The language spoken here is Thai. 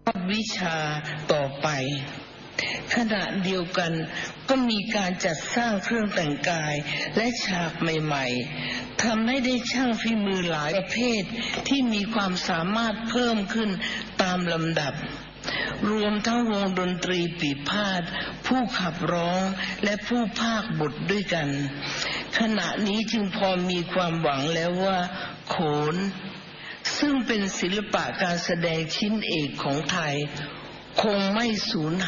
วิชาต่อไปขณะเดียวกันก็มีการจัดสร้างเครื่องแต่งกายและฉากใหม่ๆทำให้ได้ช่างฝีมือหลายประเภทที่มีความสามารถเพิ่มขึ้นตามลำดับรวมทั้งวงดนตรีปีพาทย์ผู้ขับร้องและผู้พากย์บทด้วยกันขณะนี้จึงพอมีความหวังแล้วว่าโขนซึ่งเป็นศิลปะการแสดงชิ้นเอกของไทยคงไม่สูญ